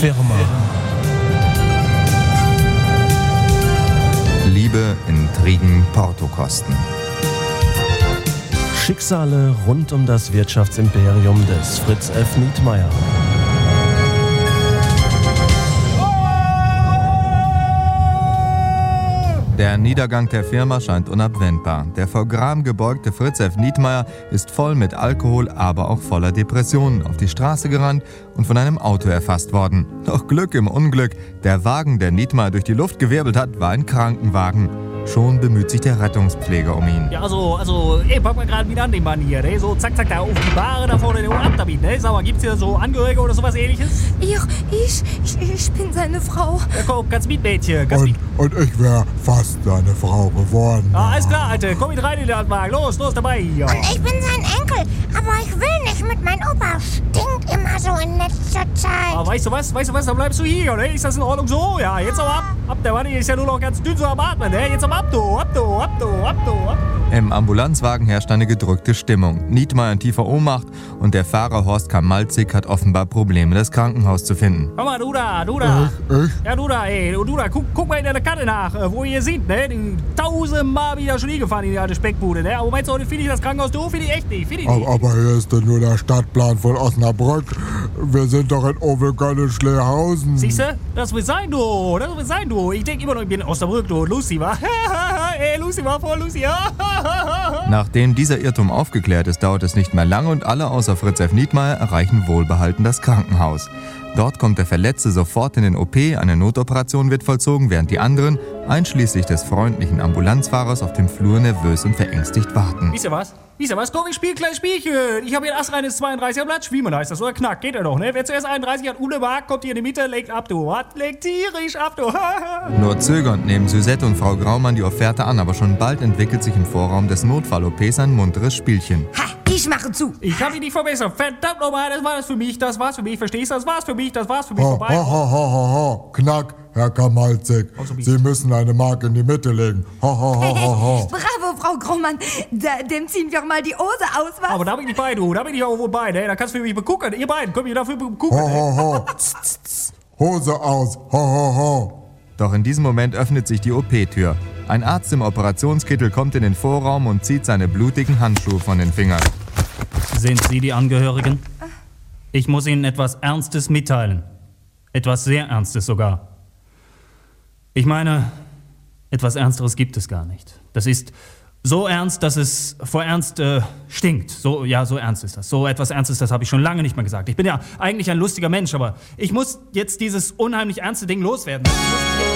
Firma. Liebe, Intrigen, Portokosten. Schicksale rund um das Wirtschaftsimperium des Fritz F. Nietmeyer. Der Niedergang der Firma scheint unabwendbar. Der vor Gram gebeugte Fritz F. Nietmeyer ist voll mit Alkohol, aber auch voller Depressionen auf die Straße gerannt und von einem Auto erfasst worden. Doch Glück im Unglück, der Wagen, der Nietmeyer durch die Luft gewirbelt hat, war ein Krankenwagen. Schon bemüht sich der Rettungspfleger um ihn. Ja, pack mal gerade wieder an den Mann hier, ne? So, zack, da auf die Bahre da vorne, ab damit, ne? Sag mal, gibt's hier so Angehörige oder sowas Ähnliches? Ich bin seine Frau. Ja, komm, kannst mit, Mädchen, kannst mit. Und ich wäre fast seine Frau geworden. Ah, alles klar, Alter, komm mit rein in den Altwagen, los, dabei hier. Und ich bin sein Enkel, aber ich will nicht mit. Mein Opa stinkt immer so in letzter Zeit. Ah, weißt du was, dann bleibst du hier, ne? Ist das in Ordnung so? Ja, jetzt aber ab, der Mann ist ja nur noch ganz dünn so am Atmen, ne? Jetzt aber ab, du. Im Ambulanzwagen herrscht eine gedrückte Stimmung. Nietmeyer in tiefer Ohnmacht und der Fahrer Horst Kamalzik hat offenbar Probleme, das Krankenhaus zu finden. Komm mal, du da. Ich? Ja, du da, guck mal in der Karte nach, wo ihr seht, ne? 1000-mal wieder schon gefahren in die alte Speckbude, ne? Aber meinst du, heute finde ich das Krankenhaus doof? Finde ich echt nicht, Aber hier ist denn nur der Stadtplan von Osnabrück. Wir sind doch in Ovelköln-Schlehausen. Siehste? Das wird sein, du. Ich denke immer noch, ich bin in Osnabrück, du. Lucy, wa? Lucy war vor Lucy. Nachdem dieser Irrtum aufgeklärt ist, dauert es nicht mehr lange und alle außer Fritz F. Nietmeyer erreichen wohlbehalten das Krankenhaus. Dort kommt der Verletzte sofort in den OP, eine Notoperation wird vollzogen, während die anderen, einschließlich des freundlichen Ambulanzfahrers, auf dem Flur nervös und verängstigt warten. Wisst ihr was? Komm, ich spiel ein kleines Spielchen. Ich habe hier ein astreines 32er Blatt. Schwiemann heißt das, oder? Knack, geht er doch, ne? Wer zuerst 31 hat, ohne Mark, kommt hier in die Mitte, legt ab, du. Legt tierisch ab, du. Nur zögernd nehmen Suzette und Frau Graumann die Offerte an, aber schon bald entwickelt sich im Vorraum des Notfall-OPs ein munteres Spielchen. Ha, ich mache zu. Ich hab ihn nicht verbessert. Verdammt nochmal, das war's für mich. Verstehst du? Das war's für mich vorbei. Knack, Herr Kamalzik. Sie müssen eine Mark in die Mitte legen. Bravo, Frau Graumann. Dem ziehen wir mal die Hose aus, was? Aber da bin ich bei, du. Da bin ich auch wohl bei, ne? Da kannst du für mich begucken. Ihr beiden, könnt ihr dafür begucken. Hose aus. Doch in diesem Moment öffnet sich die OP-Tür. Ein Arzt im Operationskittel kommt in den Vorraum und zieht seine blutigen Handschuhe von den Fingern. Sind Sie die Angehörigen? Ich muss Ihnen etwas Ernstes mitteilen. Etwas sehr Ernstes sogar. Ich meine, etwas Ernsteres gibt es gar nicht. Das ist so ernst, dass es vor Ernst stinkt. So ernst ist das. So etwas Ernstes, das habe ich schon lange nicht mehr gesagt. Ich bin ja eigentlich ein lustiger Mensch, aber ich muss jetzt dieses unheimlich ernste Ding loswerden.